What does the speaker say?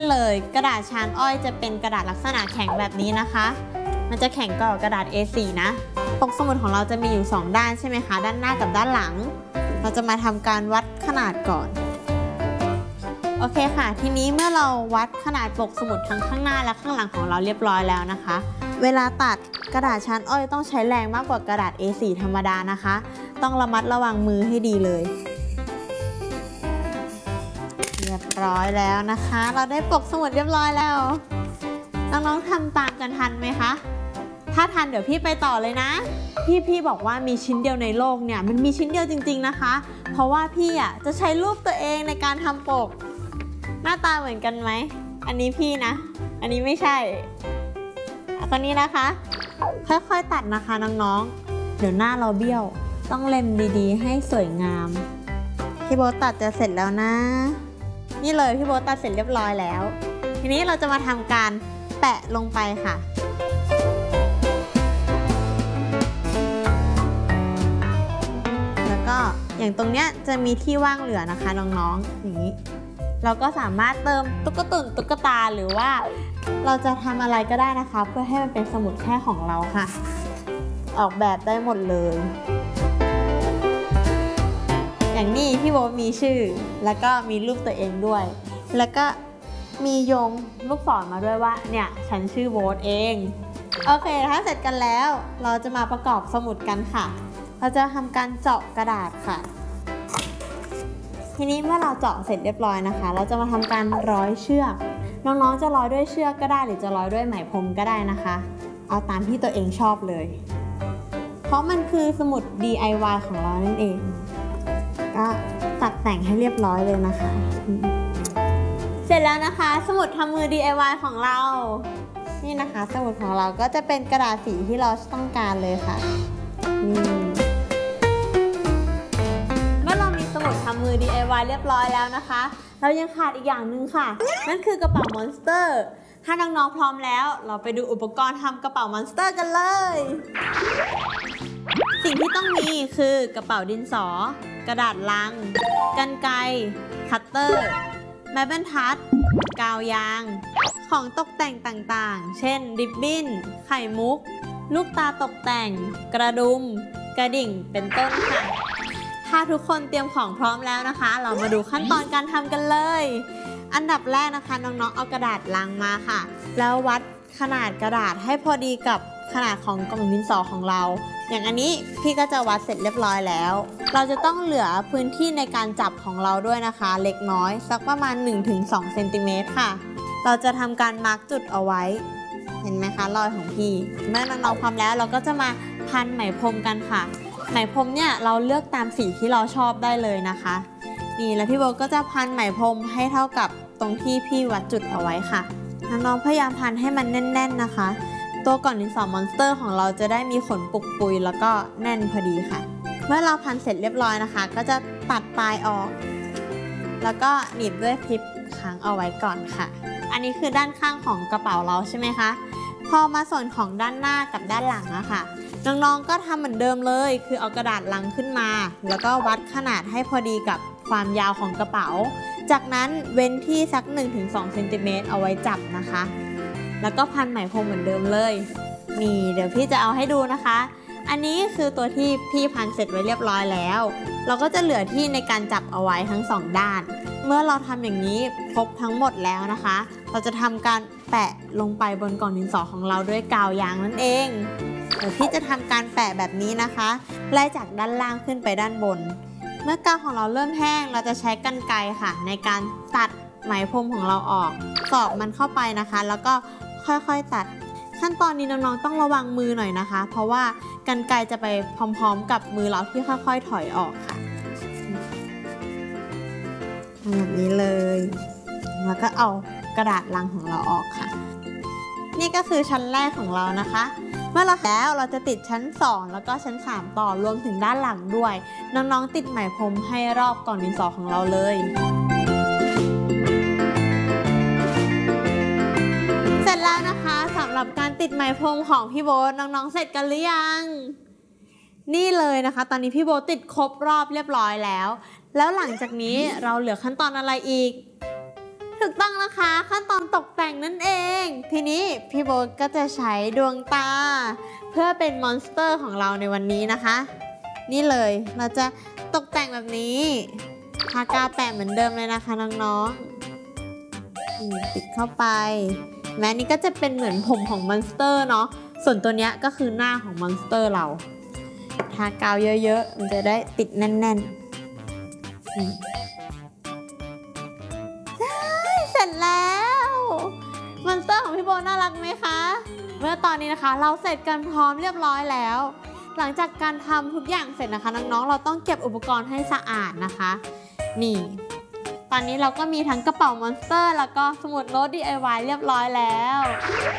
เลยกระดาษชานอ้อยจะเป็นกระดาษลักษณะแข็งแบบนี้นะคะมันจะแข็งกว่ากระดาษ A4 นะปกสมุดของเราจะมีอยู่2ด้านใช่ไหมคะด้านหน้ากับด้านหลังเราจะมาทำการวัดขนาดก่อนโอเคค่ะทีนี้เมื่อเราวัดขนาดปกสมุดทั้งข้างหน้าและข้างหลังของเราเรียบร้อยแล้วนะคะเวลาตัดกระดาษชานอ้อยต้องใช้แรงมากกว่ากระดาษ A4 ธรรมดานะคะต้องระมัดระวังมือให้ดีเลยเรียบร้อยแล้วนะคะเราได้ปกสมุดเรียบร้อยแล้วน้องๆทำตามกันทันไหมคะถ้าทันเดี๋ยวพี่ไปต่อเลยนะพี่บอกว่ามีชิ้นเดียวในโลกเนี่ยมันมีชิ้นเดียวจริงๆนะคะเพราะว่าพี่จะใช้รูปตัวเองในการทำปกหน้าตาเหมือนกันไหมอันนี้พี่นะอันนี้ไม่ใช่คนนี้นะคะค่อยๆตัดนะคะน้องๆเดี๋ยวหน้าเราเบี้ยวต้องเล็มดีๆให้สวยงามพี่โบตัดจะเสร็จแล้วนะนี่เลยพี่โบตัดเสร็จเรียบร้อยแล้วทีนี้เราจะมาทำการแปะลงไปค่ะแล้วก็อย่างตรงเนี้ยจะมีที่ว่างเหลือนะคะน้องๆอย่างนี้เราก็สามารถเติมตุ๊กตาหรือว่าเราจะทำอะไรก็ได้นะคะเพื่อให้มันเป็นสมุดแค่ของเราค่ะออกแบบได้หมดเลยอย่างนี้พี่โบมีชื่อแล้วก็มีรูปตัวเองด้วยแล้วก็มีโยงลูกศรมาด้วยว่าเนี่ยฉันชื่อโบทเองโอเคถ้าเสร็จกันแล้วเราจะมาประกอบสมุดกันค่ะเราจะทำการเจาะกระดาษค่ะทีนี้เมื่อเราเจาะเสร็จเรียบร้อยนะคะเราจะมาทำการร้อยเชือกน้องๆจะร้อยด้วยเชือกก็ได้หรือจะร้อยด้วยไหมพรมก็ได้นะคะเอาตามที่ตัวเองชอบเลยเพราะมันคือสมุด DIY ของเรานั่นเองก็ตัดแต่งให้เรียบร้อยเลยนะคะเสร็จแล้วนะคะสมุดทำมือ DIY ของเรานี่นะคะสมุดของเราก็จะเป็นกระดาษสีที่เราต้องการเลยค่ะเมื่อเรามีสมุดทำมือ DIY เรียบร้อยแล้วนะคะเรายังขาดอีกอย่างหนึ่งค่ะนั่นคือกระเป๋ามอนสเตอร์ถ้าน้องๆพร้อมแล้วเราไปดูอุปกรณ์ทำกระเป๋ามอนสเตอร์กันเลยสิ่งที่ต้องมีคือกระเป๋าดินสอกระดาษลังกรรไกรคัตเตอร์ไม้บรรทัดกาวยางของตกแต่งต่างๆเช่นริบบิ้นไข่มุกลูกตาตกแต่งกระดุมกระดิ่งเป็นต้นค่ะถ้าทุกคนเตรียมของพร้อมแล้วนะคะเรามาดูขั้นตอนการทำกันเลยอันดับแรกนะคะน้องๆเอากระดาษลังมาค่ะแล้ววัดขนาดกระดาษให้พอดีกับขนาดของกล่องดินสอของเราอย่างอันนี้พี่ก็จะวัดเสร็จเรียบร้อยแล้วเราจะต้องเหลือพื้นที่ในการจับของเราด้วยนะคะเล็กน้อยสักประมาณ 1-2 เซนติเมตรค่ะเราจะทำการมาร์กจุดเอาไว้เห็นไหมคะรอยของพี่เมื่อน้องๆพร้อมแล้วเราก็จะมาพันไหมพรมกันค่ะไหมพรมเนี่ยเราเลือกตามสีที่เราชอบได้เลยนะคะนี่แล้วพี่โบก็จะพันไหมพรมให้เท่ากับตรงที่พี่วัดจุดเอาไว้ค่ะน้องๆพยายามพันให้มันแน่นๆนะคะตัวกล่องดินสอมอนสเตอร์ของเราจะได้มีขนปุกปุยแล้วก็แน่นพอดีค่ะเมื่อเราพันเสร็จเรียบร้อยนะคะก็จะตัดปลายออกแล้วก็หนีบด้วยคลิปค้างเอาไว้ก่อนค่ะอันนี้คือด้านข้างของกระเป๋าเราใช่ไหมคะพอมาส่วนของด้านหน้ากับด้านหลังอะค่ะน้องๆก็ทำเหมือนเดิมเลยคือเอากระดาษลังขึ้นมาแล้วก็วัดขนาดให้พอดีกับความยาวของกระเป๋าจากนั้นเว้นที่สัก 1-2 เซนติเมตรเอาไว้จับนะคะแล้วก็พันไหมพรมเหมือนเดิมเลยนี่เดี๋ยวพี่จะเอาให้ดูนะคะอันนี้คือตัวที่พี่พันเสร็จไว้เรียบร้อยแล้วเราก็จะเหลือที่ในการจับเอาไว้ทั้ง2ด้านเมื่อเราทำอย่างนี้ครบทั้งหมดแล้วนะคะเราจะทำการแปะลงไปบนกล่องดินสอของเราด้วยกาวยางนั่นเองเดี๋ยวพี่จะทำการแปะแบบนี้นะคะไล่จากด้านล่างขึ้นไปด้านบนเมื่อกาวของเราเริ่มแห้งเราจะใช้กรรไกรค่ะในการตัดไหมพรมของเราออกสอดมันเข้าไปนะคะแล้วก็ค่อยๆตัดขั้นตอนนี้น้องๆต้องระวังมือหน่อยนะคะเพราะว่ากรรไกรจะไปพร้อมๆกับมือเราที่ค่อยๆถอยออกค่ะแบบนี้เลยแล้วก็เอากระดาษลังของเราออกค่ะนี่ก็คือชั้นแรกของเรานะคะเมื่อเราแล้วเราจะติดชั้น2แล้วก็ชั้น3ต่อรวมถึงด้านหลังด้วยน้องๆติดไหมพรมให้รอบกล่องดินสอของเราเลยเสร็จแล้วนะคะสำหรับการติดไหมพรมของพี่โบ๊ทน้องๆเสร็จกันหรือยังนี่เลยนะคะตอนนี้พี่โบ๊ทติดครบรอบเรียบร้อยแล้วหลังจากนี้เราเหลือขั้นตอนอะไรอีกถูกต้องนะคะขั้นตอนตกแต่งนั่นเอง ทีนี้พี่โบ๊ทก็จะใช้ดวงตา เพื่อเป็นมอนสเตอร์ของเราในวันนี้นะคะ นี่เลยเราจะตกแต่งแบบนี้ทากาวแปะเหมือนเดิมเลยนะคะน้องๆติดเข้าไปแม้นี้ก็จะเป็นเหมือนผมของมอนสเตอร์เนาะส่วนตัวเนี้ยก็คือหน้าของมอนสเตอร์เราทากาวเยอะๆมันจะได้ติดแน่นๆเสร็จแล้วมอนสเตอร์ของพี่โบน่ารักไหมคะเมื่อตอนนี้นะคะเราเสร็จกันพร้อมเรียบร้อยแล้วหลังจากการทำทุกอย่างเสร็จนะคะน้องๆเราต้องเก็บอุปกรณ์ให้สะอาดนะคะนี่ตอนนี้เราก็มีทั้งกระเป๋ามอนสเตอร์แล้วก็สมุดโน้ต DIY เรียบร้อยแล้ว